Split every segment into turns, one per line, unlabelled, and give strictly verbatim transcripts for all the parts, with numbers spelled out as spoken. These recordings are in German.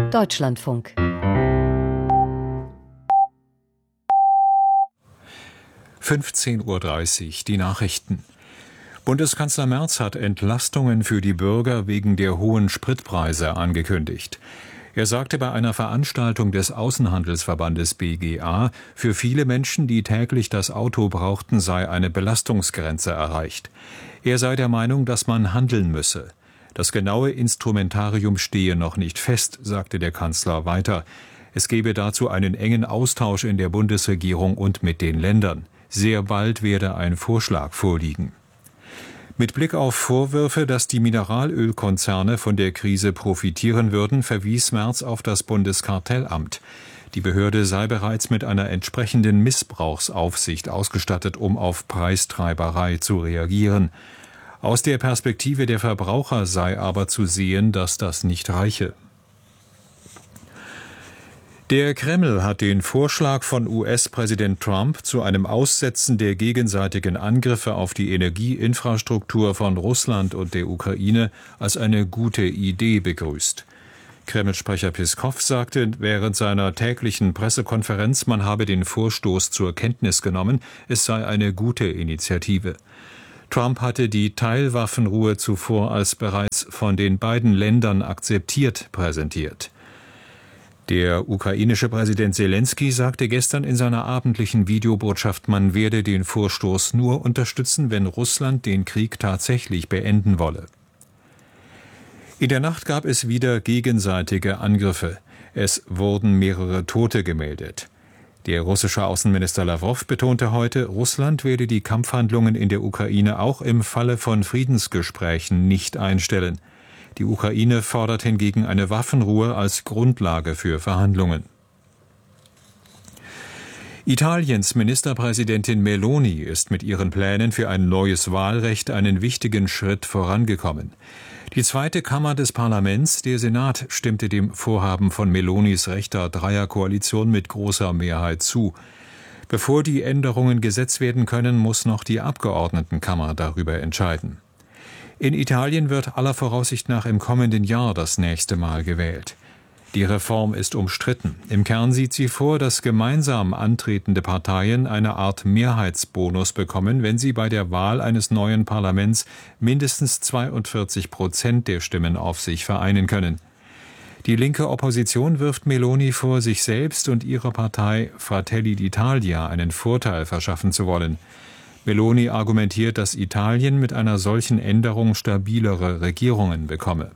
Deutschlandfunk.
fünfzehn Uhr dreißig, die Nachrichten. Bundeskanzler Merz hat Entlastungen für die Bürger wegen der hohen Spritpreise angekündigt. Er sagte bei einer Veranstaltung des Außenhandelsverbandes B G A, für viele Menschen, die täglich das Auto brauchten, sei eine Belastungsgrenze erreicht. Er sei der Meinung, dass man handeln müsse. Das genaue Instrumentarium stehe noch nicht fest, sagte der Kanzler weiter. Es gebe dazu einen engen Austausch in der Bundesregierung und mit den Ländern. Sehr bald werde ein Vorschlag vorliegen. Mit Blick auf Vorwürfe, dass die Mineralölkonzerne von der Krise profitieren würden, verwies Merz auf das Bundeskartellamt. Die Behörde sei bereits mit einer entsprechenden Missbrauchsaufsicht ausgestattet, um auf Preistreiberei zu reagieren. Aus der Perspektive der Verbraucher sei aber zu sehen, dass das nicht reiche. Der Kreml hat den Vorschlag von U S-Präsident Trump zu einem Aussetzen der gegenseitigen Angriffe auf die Energieinfrastruktur von Russland und der Ukraine als eine gute Idee begrüßt. Kreml-Sprecher Peskow sagte während seiner täglichen Pressekonferenz, man habe den Vorstoß zur Kenntnis genommen, es sei eine gute Initiative. Trump hatte die Teilwaffenruhe zuvor als bereits von den beiden Ländern akzeptiert präsentiert. Der ukrainische Präsident Selenskyj sagte gestern in seiner abendlichen Videobotschaft, man werde den Vorstoß nur unterstützen, wenn Russland den Krieg tatsächlich beenden wolle. In der Nacht gab es wieder gegenseitige Angriffe. Es wurden mehrere Tote gemeldet. Der russische Außenminister Lawrow betonte heute, Russland werde die Kampfhandlungen in der Ukraine auch im Falle von Friedensgesprächen nicht einstellen. Die Ukraine fordert hingegen eine Waffenruhe als Grundlage für Verhandlungen. Italiens Ministerpräsidentin Meloni ist mit ihren Plänen für ein neues Wahlrecht einen wichtigen Schritt vorangekommen. Die zweite Kammer des Parlaments, der Senat, stimmte dem Vorhaben von Melonis rechter Dreierkoalition mit großer Mehrheit zu. Bevor die Änderungen Gesetz werden können, muss noch die Abgeordnetenkammer darüber entscheiden. In Italien wird aller Voraussicht nach im kommenden Jahr das nächste Mal gewählt. Die Reform ist umstritten. Im Kern sieht sie vor, dass gemeinsam antretende Parteien eine Art Mehrheitsbonus bekommen, wenn sie bei der Wahl eines neuen Parlaments mindestens zweiundvierzig Prozent der Stimmen auf sich vereinen können. Die linke Opposition wirft Meloni vor, sich selbst und ihrer Partei Fratelli d'Italia einen Vorteil verschaffen zu wollen. Meloni argumentiert, dass Italien mit einer solchen Änderung stabilere Regierungen bekomme.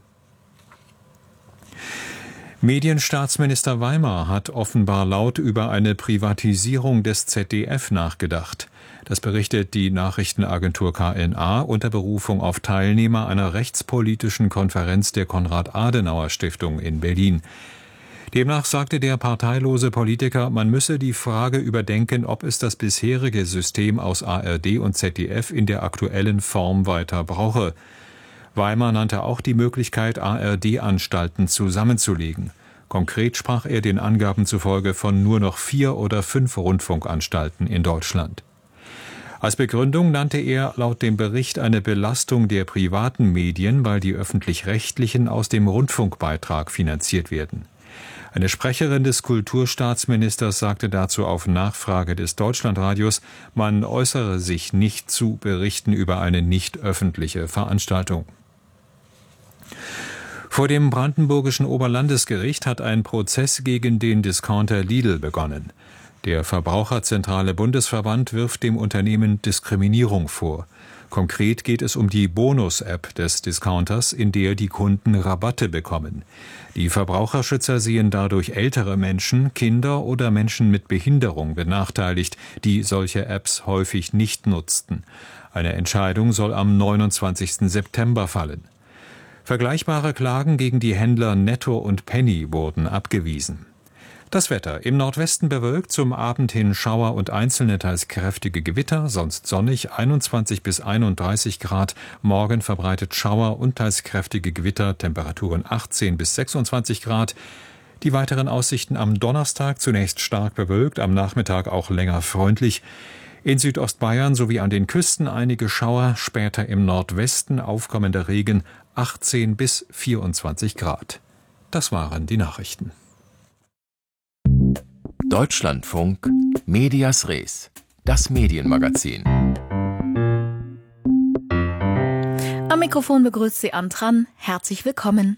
Medienstaatsminister Weimar hat offenbar laut über eine Privatisierung des Z D F nachgedacht. Das berichtet die Nachrichtenagentur K N A unter Berufung auf Teilnehmer einer rechtspolitischen Konferenz der Konrad-Adenauer-Stiftung in Berlin. Demnach sagte der parteilose Politiker, man müsse die Frage überdenken, ob es das bisherige System aus A R D und Z D F in der aktuellen Form weiter brauche. Weimar nannte auch die Möglichkeit, A R D-Anstalten zusammenzulegen. Konkret sprach er den Angaben zufolge von nur noch vier oder fünf Rundfunkanstalten in Deutschland. Als Begründung nannte er laut dem Bericht eine Belastung der privaten Medien, weil die öffentlich-rechtlichen aus dem Rundfunkbeitrag finanziert werden. Eine Sprecherin des Kulturstaatsministers sagte dazu auf Nachfrage des Deutschlandradios, man äußere sich nicht zu Berichten über eine nicht öffentliche Veranstaltung. Vor dem brandenburgischen Oberlandesgericht hat ein Prozess gegen den Discounter Lidl begonnen. Der Verbraucherzentrale Bundesverband wirft dem Unternehmen Diskriminierung vor. Konkret geht es um die Bonus-App des Discounters, in der die Kunden Rabatte bekommen. Die Verbraucherschützer sehen dadurch ältere Menschen, Kinder oder Menschen mit Behinderung benachteiligt, die solche Apps häufig nicht nutzten. Eine Entscheidung soll am neunundzwanzigsten September fallen. Vergleichbare Klagen gegen die Händler Netto und Penny wurden abgewiesen. Das Wetter: Im Nordwesten bewölkt, zum Abend hin Schauer und einzelne teils kräftige Gewitter, sonst sonnig, einundzwanzig bis einunddreißig Grad. Morgen verbreitet Schauer und teils kräftige Gewitter, Temperaturen achtzehn bis sechsundzwanzig Grad. Die weiteren Aussichten am Donnerstag: zunächst stark bewölkt, am Nachmittag auch länger freundlich. In Südostbayern sowie an den Küsten einige Schauer, später im Nordwesten aufkommender Regen, achtzehn bis vierundzwanzig Grad. Das waren die Nachrichten.
Deutschlandfunk Medias Res, das Medienmagazin.
Am Mikrofon begrüßt Sie Antran. Herzlich willkommen.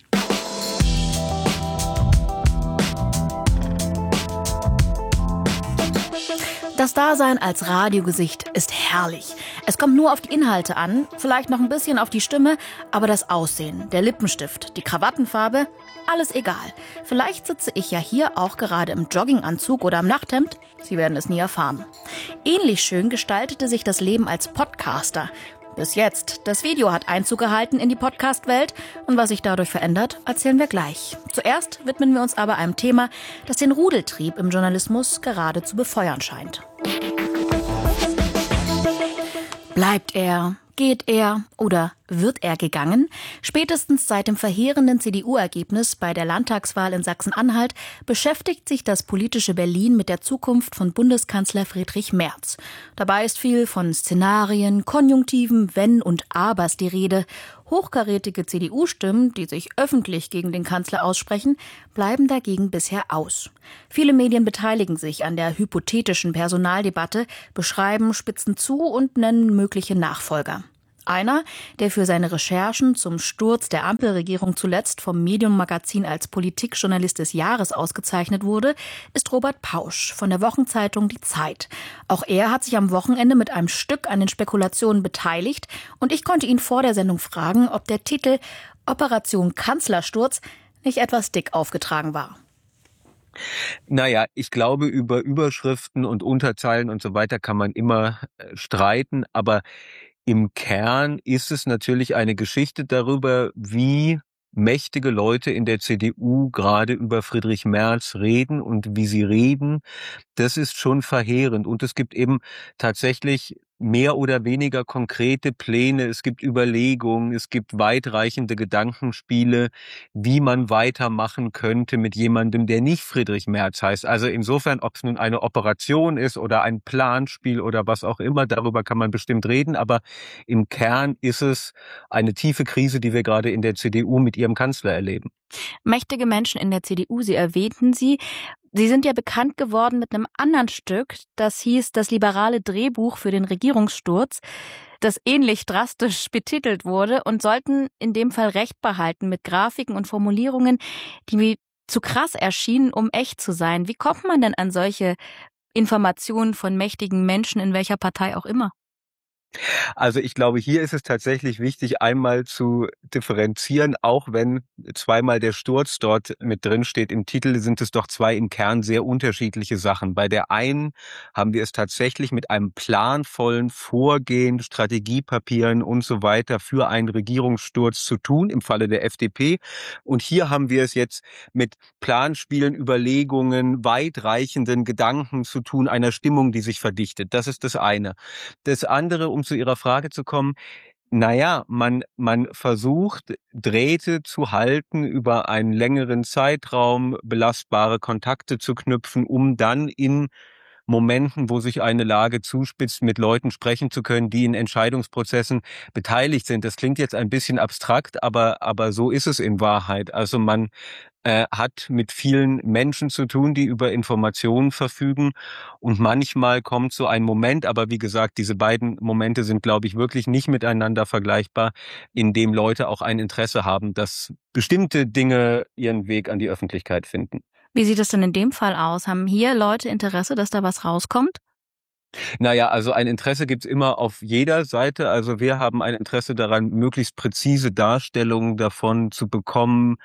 Das Dasein als Radiogesicht ist herrlich. Es kommt nur auf die Inhalte an, vielleicht noch ein bisschen auf die Stimme, aber das Aussehen, der Lippenstift, die Krawattenfarbe, alles egal. Vielleicht sitze ich ja hier auch gerade im Jogginganzug oder im Nachthemd. Sie werden es nie erfahren. Ähnlich schön gestaltete sich das Leben als Podcaster. Bis jetzt. Das Video hat Einzug gehalten in die Podcast-Welt und was sich dadurch verändert, erzählen wir gleich. Zuerst widmen wir uns aber einem Thema, das den Rudeltrieb im Journalismus gerade zu befeuern scheint. Bleibt er? Geht er oder wird er gegangen? Spätestens seit dem verheerenden C D U-Ergebnis bei der Landtagswahl in Sachsen-Anhalt beschäftigt sich das politische Berlin mit der Zukunft von Bundeskanzler Friedrich Merz. Dabei ist viel von Szenarien, Konjunktiven, Wenn und Abers die Rede. Hochkarätige C D U-Stimmen, die sich öffentlich gegen den Kanzler aussprechen, bleiben dagegen bisher aus. Viele Medien beteiligen sich an der hypothetischen Personaldebatte, beschreiben Spitzen zu und nennen mögliche Nachfolger. Einer, der für seine Recherchen zum Sturz der Ampelregierung zuletzt vom Medium-Magazin als Politikjournalist des Jahres ausgezeichnet wurde, ist Robert Pausch von der Wochenzeitung Die Zeit. Auch er hat sich am Wochenende mit einem Stück an den Spekulationen beteiligt und ich konnte ihn vor der Sendung fragen, ob der Titel Operation Kanzlersturz nicht etwas dick aufgetragen war.
Naja, ich glaube, über Überschriften und Unterzeilen und so weiter kann man immer äh, streiten, aber im Kern ist es natürlich eine Geschichte darüber, wie mächtige Leute in der C D U gerade über Friedrich Merz reden und wie sie reden. Das ist schon verheerend. Und es gibt eben tatsächlich mehr oder weniger konkrete Pläne, es gibt Überlegungen, es gibt weitreichende Gedankenspiele, wie man weitermachen könnte mit jemandem, der nicht Friedrich Merz heißt. Also insofern, ob es nun eine Operation ist oder ein Planspiel oder was auch immer, darüber kann man bestimmt reden, aber im Kern ist es eine tiefe Krise, die wir gerade in der C D U mit ihrem Kanzler erleben.
Mächtige Menschen in der C D U, Sie erwähnten sie. Sie sind ja bekannt geworden mit einem anderen Stück, das hieß Das liberale Drehbuch für den Regierungssturz, das ähnlich drastisch betitelt wurde und sollten in dem Fall Recht behalten mit Grafiken und Formulierungen, die mir zu krass erschienen, um echt zu sein. Wie kommt man denn an solche Informationen von mächtigen Menschen, in welcher Partei auch immer?
Also ich glaube, hier ist es tatsächlich wichtig, einmal zu differenzieren, auch wenn zweimal der Sturz dort mit drin steht im Titel, sind es doch zwei im Kern sehr unterschiedliche Sachen. Bei der einen haben wir es tatsächlich mit einem planvollen Vorgehen, Strategiepapieren und so weiter für einen Regierungssturz zu tun, im Falle der F D P. Und hier haben wir es jetzt mit Planspielen, Überlegungen, weitreichenden Gedanken zu tun, einer Stimmung, die sich verdichtet. Das ist das eine. Das andere, um zu Ihrer Frage zu kommen, naja, man, man versucht, Drähte zu halten über einen längeren Zeitraum, belastbare Kontakte zu knüpfen, um dann in Momenten, wo sich eine Lage zuspitzt, mit Leuten sprechen zu können, die in Entscheidungsprozessen beteiligt sind. Das klingt jetzt ein bisschen abstrakt, aber, aber so ist es in Wahrheit. Also man äh, hat mit vielen Menschen zu tun, die über Informationen verfügen. Und manchmal kommt so ein Moment, aber wie gesagt, diese beiden Momente sind, glaube ich, wirklich nicht miteinander vergleichbar, in dem Leute auch ein Interesse haben, dass bestimmte Dinge ihren Weg an die Öffentlichkeit finden.
Wie sieht es denn in dem Fall aus? Haben hier Leute Interesse, dass da was rauskommt?
Naja, also ein Interesse gibt's immer auf jeder Seite. Also wir haben ein Interesse daran, möglichst präzise Darstellungen davon zu bekommen,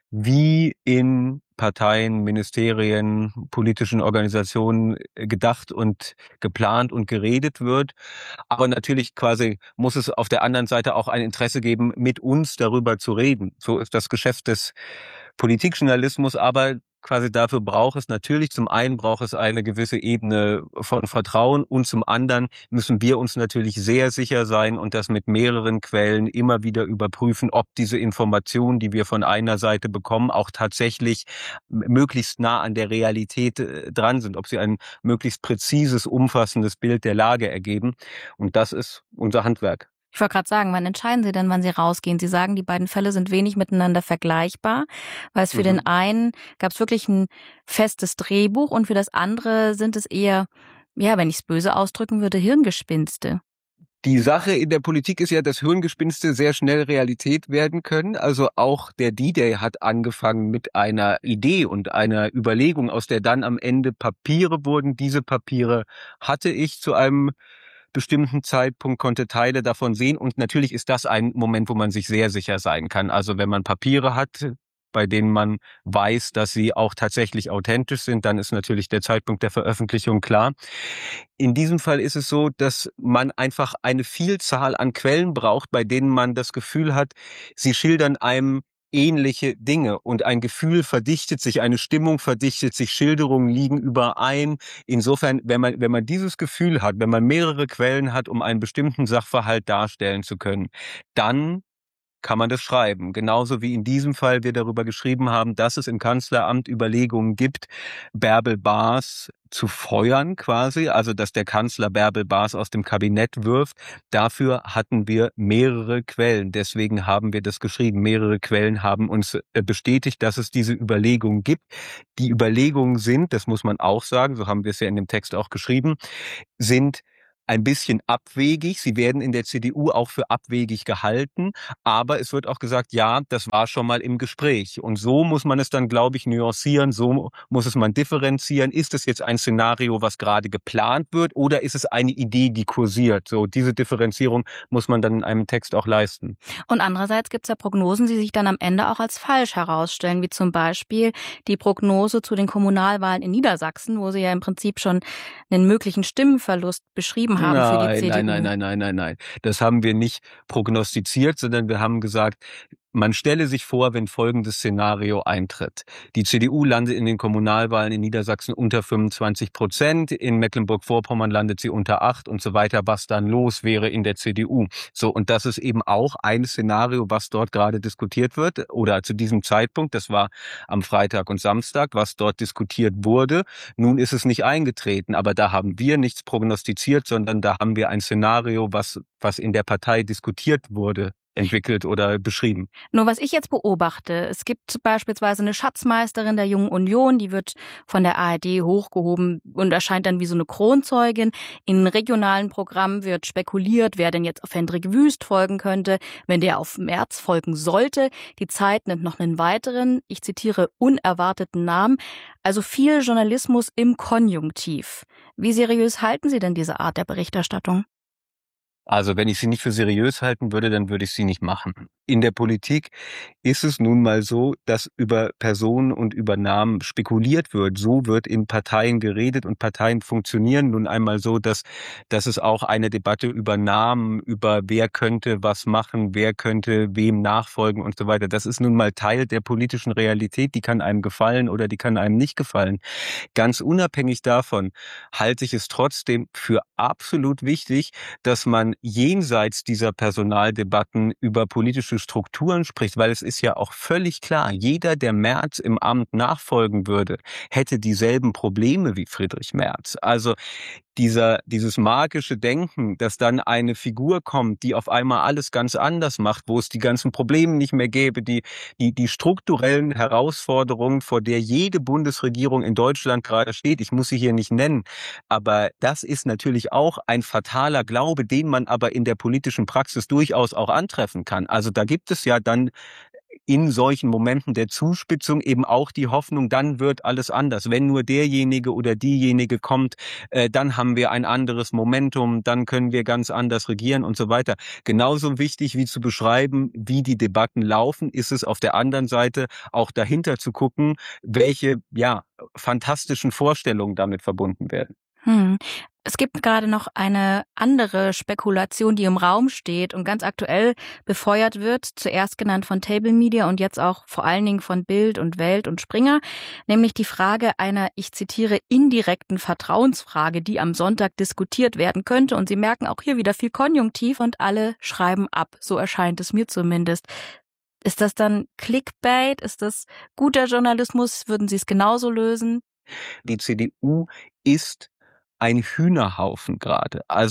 wie in Parteien, Ministerien, politischen Organisationen gedacht und geplant und geredet wird. Aber natürlich quasi muss es auf der anderen Seite auch ein Interesse geben, mit uns darüber zu reden. So ist das Geschäft des Politikjournalismus, aber quasi dafür braucht es natürlich, zum einen braucht es eine gewisse Ebene von Vertrauen und zum anderen müssen wir uns natürlich sehr sicher sein und das mit mehreren Quellen immer wieder überprüfen, ob diese Informationen, die wir von einer Seite bekommen, auch tatsächlich möglichst nah an der Realität dran sind, ob sie ein möglichst präzises, umfassendes Bild der Lage ergeben. Und das ist unser Handwerk.
Ich wollte gerade sagen, wann entscheiden Sie denn, wann Sie rausgehen? Sie sagen, die beiden Fälle sind wenig miteinander vergleichbar, weil es für mhm. den einen gab es wirklich ein festes Drehbuch und für das andere sind es eher, ja, wenn ich es böse ausdrücken würde, Hirngespinste.
Die Sache in der Politik ist ja, dass Hirngespinste sehr schnell Realität werden können. Also auch der D-Day hat angefangen mit einer Idee und einer Überlegung, aus der dann am Ende Papiere wurden. Diese Papiere hatte ich zu einem bestimmten Zeitpunkt, konnte Teile davon sehen. Und natürlich ist das ein Moment, wo man sich sehr sicher sein kann. Also wenn man Papiere hat, bei denen man weiß, dass sie auch tatsächlich authentisch sind, dann ist natürlich der Zeitpunkt der Veröffentlichung klar. In diesem Fall ist es so, dass man einfach eine Vielzahl an Quellen braucht, bei denen man das Gefühl hat, sie schildern einem ähnliche Dinge und ein Gefühl verdichtet sich, eine Stimmung verdichtet sich, Schilderungen liegen überein. Insofern, wenn man, wenn man dieses Gefühl hat, wenn man mehrere Quellen hat, um einen bestimmten Sachverhalt darstellen zu können, dann kann man das schreiben. Genauso wie in diesem Fall wir darüber geschrieben haben, dass es im Kanzleramt Überlegungen gibt, Bärbel Baas zu feuern quasi, also dass der Kanzler Bärbel Baas aus dem Kabinett wirft. Dafür hatten wir mehrere Quellen. Deswegen haben wir das geschrieben. Mehrere Quellen haben uns bestätigt, dass es diese Überlegungen gibt. Die Überlegungen sind, das muss man auch sagen, so haben wir es ja in dem Text auch geschrieben, sind ein bisschen abwegig. Sie werden in der C D U auch für abwegig gehalten. Aber es wird auch gesagt, ja, das war schon mal im Gespräch. Und so muss man es dann, glaube ich, nuancieren. So muss es man differenzieren. Ist es jetzt ein Szenario, was gerade geplant wird, oder ist es eine Idee, die kursiert? So, diese Differenzierung muss man dann in einem Text auch leisten.
Und andererseits gibt es ja Prognosen, die sich dann am Ende auch als falsch herausstellen, wie zum Beispiel die Prognose zu den Kommunalwahlen in Niedersachsen, wo Sie ja im Prinzip schon einen möglichen Stimmenverlust beschrieben haben
nein,
für die C D U.
Nein, nein, nein, nein, nein, nein. Das haben wir nicht prognostiziert, sondern wir haben gesagt, man stelle sich vor, wenn folgendes Szenario eintritt. Die C D U landet in den Kommunalwahlen in Niedersachsen unter fünfundzwanzig Prozent, in Mecklenburg-Vorpommern landet sie unter acht und so weiter, was dann los wäre in der C D U. So, und das ist eben auch ein Szenario, was dort gerade diskutiert wird, oder zu diesem Zeitpunkt, das war am Freitag und Samstag, was dort diskutiert wurde. Nun ist es nicht eingetreten, aber da haben wir nichts prognostiziert, sondern da haben wir ein Szenario, was, was in der Partei diskutiert wurde, entwickelt oder beschrieben.
Nur was ich jetzt beobachte, es gibt beispielsweise eine Schatzmeisterin der Jungen Union, die wird von der A R D hochgehoben und erscheint dann wie so eine Kronzeugin. In regionalen Programmen wird spekuliert, wer denn jetzt auf Hendrik Wüst folgen könnte, wenn der auf Merz folgen sollte. Die Zeit nimmt noch einen weiteren, ich zitiere, unerwarteten Namen. Also viel Journalismus im Konjunktiv. Wie seriös halten Sie denn diese Art der Berichterstattung?
Also wenn ich sie nicht für seriös halten würde, dann würde ich sie nicht machen. In der Politik ist es nun mal so, dass über Personen und über Namen spekuliert wird. So wird in Parteien geredet und Parteien funktionieren nun einmal so, dass, dass es auch eine Debatte über Namen, über wer könnte was machen, wer könnte wem nachfolgen und so weiter. Das ist nun mal Teil der politischen Realität. Die kann einem gefallen oder die kann einem nicht gefallen. Ganz unabhängig davon halte ich es trotzdem für absolut wichtig, dass man jenseits dieser Personaldebatten über politische Strukturen spricht, weil es ist ja auch völlig klar, jeder, der Merz im Amt nachfolgen würde, hätte dieselben Probleme wie Friedrich Merz. Also dieser, dieses magische Denken, dass dann eine Figur kommt, die auf einmal alles ganz anders macht, wo es die ganzen Probleme nicht mehr gäbe, die, die, die strukturellen Herausforderungen, vor der jede Bundesregierung in Deutschland gerade steht. Ich muss sie hier nicht nennen, aber das ist natürlich auch ein fataler Glaube, den man aber in der politischen Praxis durchaus auch antreffen kann. Also da gibt es ja dann in solchen Momenten der Zuspitzung eben auch die Hoffnung, dann wird alles anders. Wenn nur derjenige oder diejenige kommt, äh, dann haben wir ein anderes Momentum, dann können wir ganz anders regieren und so weiter. Genauso wichtig wie zu beschreiben, wie die Debatten laufen, ist es auf der anderen Seite auch dahinter zu gucken, welche ja fantastischen Vorstellungen damit verbunden werden.
Hm. Es gibt gerade noch eine andere Spekulation, die im Raum steht und ganz aktuell befeuert wird, zuerst genannt von Table Media und jetzt auch vor allen Dingen von Bild und Welt und Springer, nämlich die Frage einer, ich zitiere, indirekten Vertrauensfrage, die am Sonntag diskutiert werden könnte. Und Sie merken auch hier wieder viel Konjunktiv und alle schreiben ab. So erscheint es mir zumindest. Ist das dann Clickbait? Ist das guter Journalismus? Würden Sie es genauso lösen?
Die C D U ist ein Hühnerhaufen gerade. Also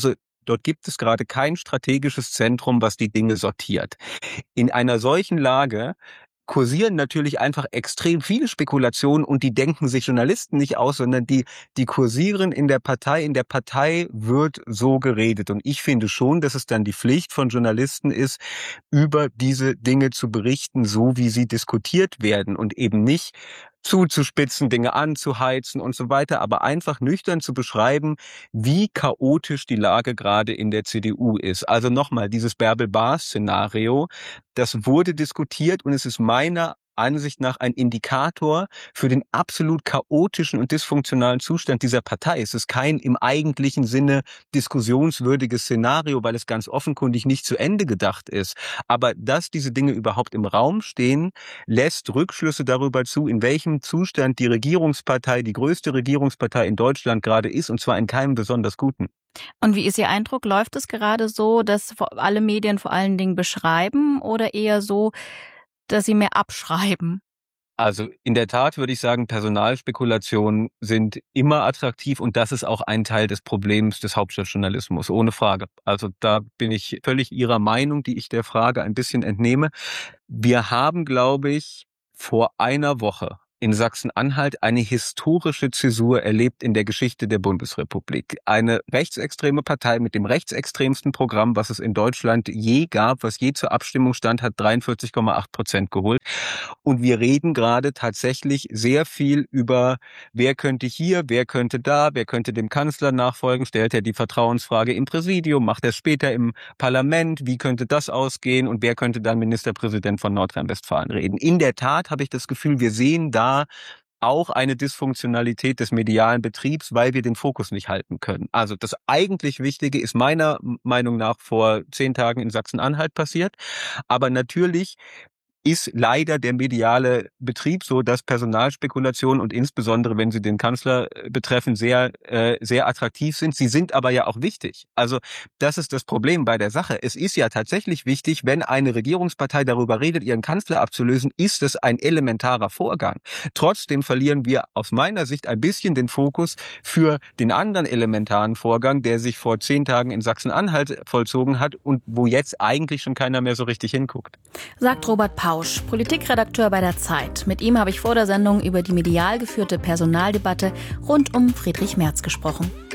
Dort gibt es gerade kein strategisches Zentrum, was die Dinge sortiert. In einer solchen Lage kursieren natürlich einfach extrem viele Spekulationen und die denken sich Journalisten nicht aus, sondern die, die kursieren in der Partei. In der Partei wird so geredet. Und ich finde schon, dass es dann die Pflicht von Journalisten ist, über diese Dinge zu berichten, so wie sie diskutiert werden und eben nicht zuzuspitzen, Dinge anzuheizen und so weiter, aber einfach nüchtern zu beschreiben, wie chaotisch die Lage gerade in der C D U ist. Also nochmal, dieses Bärbel-Baas-Szenario, das wurde diskutiert und es ist meiner Ansicht nach ein Indikator für den absolut chaotischen und dysfunktionalen Zustand dieser Partei. Es ist kein im eigentlichen Sinne diskussionswürdiges Szenario, weil es ganz offenkundig nicht zu Ende gedacht ist. Aber dass diese Dinge überhaupt im Raum stehen, lässt Rückschlüsse darüber zu, in welchem Zustand die Regierungspartei, die größte Regierungspartei in Deutschland gerade ist, und zwar in keinem besonders guten.
Und wie ist Ihr Eindruck? Läuft es gerade so, dass alle Medien vor allen Dingen beschreiben oder eher so, dass sie mehr abschreiben?
Also in der Tat würde ich sagen, Personalspekulationen sind immer attraktiv und das ist auch ein Teil des Problems des Hauptstadtjournalismus, ohne Frage. Also da bin ich völlig Ihrer Meinung, die ich der Frage ein bisschen entnehme. Wir haben, glaube ich, vor einer Woche in Sachsen-Anhalt eine historische Zäsur erlebt in der Geschichte der Bundesrepublik. Eine rechtsextreme Partei mit dem rechtsextremsten Programm, was es in Deutschland je gab, was je zur Abstimmung stand, hat dreiundvierzig Komma acht Prozent geholt. Und wir reden gerade tatsächlich sehr viel über, wer könnte hier, wer könnte da, wer könnte dem Kanzler nachfolgen, stellt er die Vertrauensfrage im Präsidium, macht er später im Parlament, wie könnte das ausgehen und wer könnte dann Ministerpräsident von Nordrhein-Westfalen reden. In der Tat habe ich das Gefühl, wir sehen da auch eine Dysfunktionalität des medialen Betriebs, weil wir den Fokus nicht halten können. Also das eigentlich Wichtige ist meiner Meinung nach vor zehn Tagen in Sachsen-Anhalt passiert. Aber natürlich ist leider der mediale Betrieb so, dass Personalspekulationen und insbesondere, wenn sie den Kanzler betreffen, sehr äh, sehr attraktiv sind. Sie sind aber ja auch wichtig. Also das ist das Problem bei der Sache. Es ist ja tatsächlich wichtig, wenn eine Regierungspartei darüber redet, ihren Kanzler abzulösen, ist es ein elementarer Vorgang. Trotzdem verlieren wir aus meiner Sicht ein bisschen den Fokus für den anderen elementaren Vorgang, der sich vor zehn Tagen in Sachsen-Anhalt vollzogen hat und wo jetzt eigentlich schon keiner mehr so richtig hinguckt.
Sagt Robert Pausch, Politikredakteur bei der Zeit. Mit ihm habe ich vor der Sendung über die medial geführte Personaldebatte rund um Friedrich Merz gesprochen.